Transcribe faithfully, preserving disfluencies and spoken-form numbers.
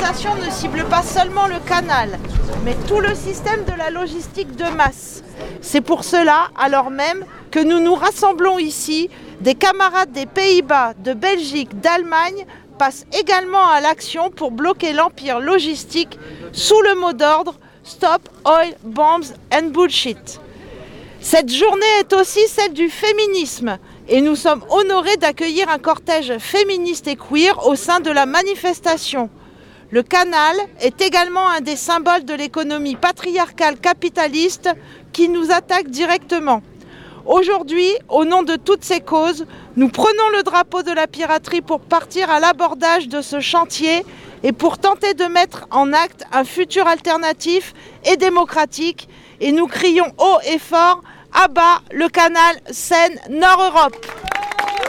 manifestation ne cible pas seulement le canal, mais tout le système de la logistique de masse. C'est pour cela, alors même, que nous nous rassemblons ici, des camarades des Pays-Bas, de Belgique, d'Allemagne, passent également à l'action pour bloquer l'empire logistique sous le mot d'ordre « Stop Oil, Bombs and Bullshit ». Cette journée est aussi celle du féminisme et nous sommes honorés d'accueillir un cortège féministe et queer au sein de la manifestation. Le canal est également un des symboles de l'économie patriarcale capitaliste qui nous attaque directement. Aujourd'hui, au nom de toutes ces causes, nous prenons le drapeau de la piraterie pour partir à l'abordage de ce chantier et pour tenter de mettre en acte un futur alternatif et démocratique. Et nous crions haut et fort, à bas le canal Seine-Nord-Europe.